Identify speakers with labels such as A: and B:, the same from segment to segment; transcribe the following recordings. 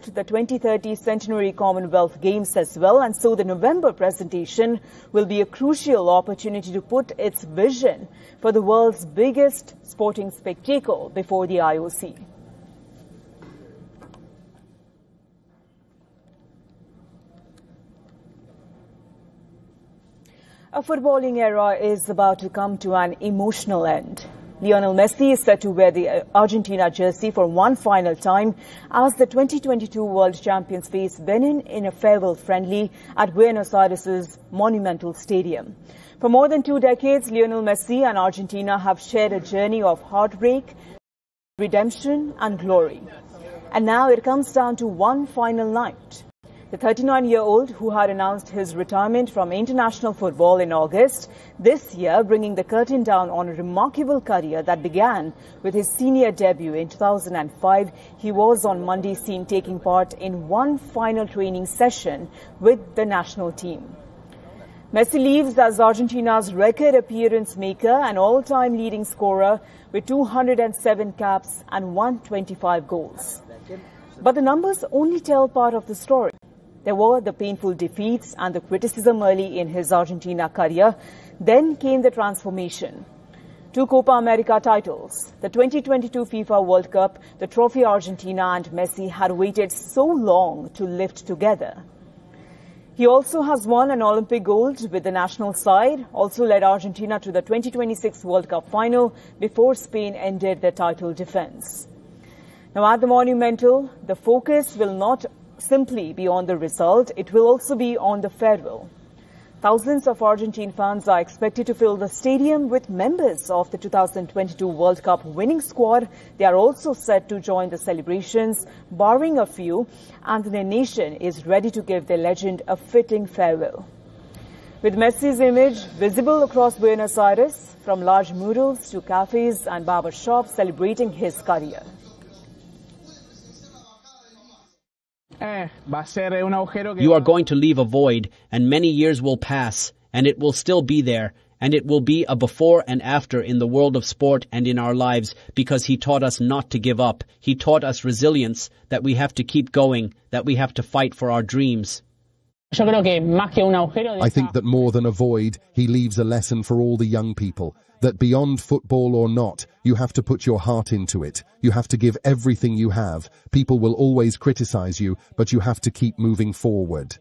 A: host the 2030 Centenary Commonwealth Games as well, and so the November presentation will be a crucial opportunity to put its vision for the world's biggest sporting spectacle before the IOC. A footballing era is about to come to an emotional end. Lionel Messi is set to wear the Argentina jersey for one final time as the 2022 World Champions face Benin in a farewell friendly at Buenos Aires' Monumental Stadium. For more than 2 decades, Lionel Messi and Argentina have shared a journey of heartbreak, redemption and glory. And now it comes down to one final night. The 39-year-old who had announced his retirement from international football in August this year, bringing the curtain down on a remarkable career that began with his senior debut in 2005. He was on Monday seen taking part in one final training session with the national team. Messi leaves as Argentina's record appearance maker and all-time leading scorer with 207 caps and 125 goals. But the numbers only tell part of the story. There were the painful defeats and the criticism early in his Argentina career. Then came the transformation. 2 Copa America titles, the 2022 FIFA World Cup, the trophy Argentina and Messi had waited so long to lift together. He also has won an Olympic gold with the national side, also led Argentina to the 2026 World Cup final before Spain ended their title defense. Now at the Monumental, the focus will not simply be on the result, it will also be on the farewell. Thousands of Argentine fans are expected to fill the stadium with members of the 2022 World Cup winning squad. They are also set to join the celebrations, barring a few, and the nation is ready to give their legend a fitting farewell. With Messi's image visible across Buenos Aires, from large murals to cafes and barber shops celebrating his career.
B: You are going to leave a void, and many years will pass, and it will still be there, and it will be a before and after in the world of sport and in our lives, because he taught us not to give up. He taught us resilience, that we have to keep going, that we have to fight for our dreams.
C: I think that more than a void, he leaves a lesson for all the young people, that beyond football or not, you have to put your heart into it. You have to give everything you have. People will always criticize you, but you have to keep moving forward.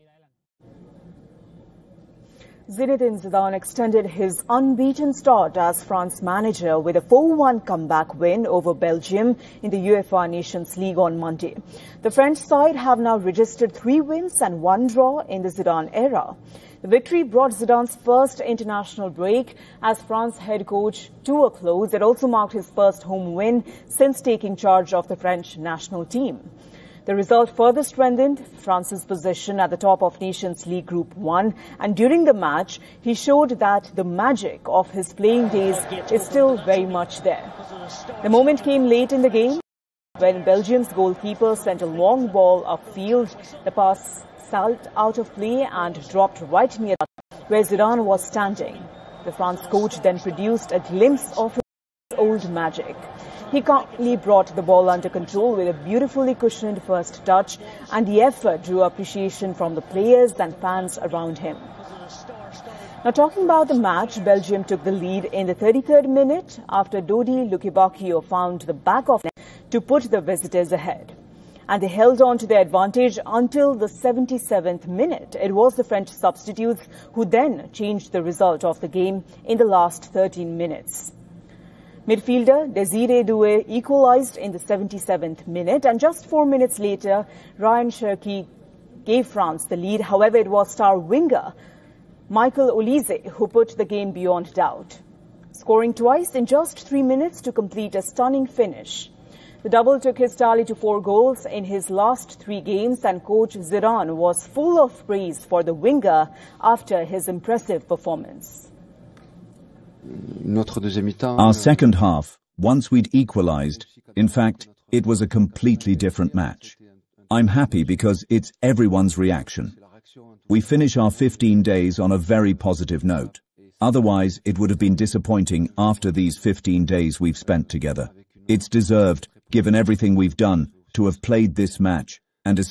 A: Zinedine Zidane extended his unbeaten start as France manager with a 4-1 comeback win over Belgium in the UEFA Nations League on Monday. The French side have now registered 3 wins and 1 draw in the Zidane era. The victory brought Zidane's first international break as France head coach to a close. It also marked his first home win since taking charge of the French national team. The result further strengthened France's position at the top of Nations League Group 1, and during the match, he showed that the magic of his playing days is still very much there. The moment came late in the game when Belgium's goalkeeper sent a long ball upfield. The pass sailed out of play and dropped right near where Zidane was standing. The France coach then produced a glimpse of his old magic. He calmly brought the ball under control with a beautifully cushioned first touch, and the effort drew appreciation from the players and fans around him. Now talking about the match, Belgium took the lead in the 33rd minute after Dodi Lukebakio found the back of the net to put the visitors ahead. And they held on to their advantage until the 77th minute. It was the French substitutes who then changed the result of the game in the last 13 minutes. Midfielder Desiré Doué equalized in the 77th minute, and just 4 minutes later, Ryan Cherki gave France the lead. However, it was star winger Michael Olise who put the game beyond doubt, scoring twice in just 3 minutes to complete a stunning finish. The double took his tally to 4 goals in his last 3 games, and coach Zidane was full of praise for the winger after his impressive performance.
D: Our second half, once we'd equalized, in fact, it was a completely different match. I'm happy because it's everyone's reaction. We finish our 15 days on a very positive note. Otherwise, it would have been disappointing after these 15 days we've spent together. It's deserved, given everything we've done, to have played this match, and especially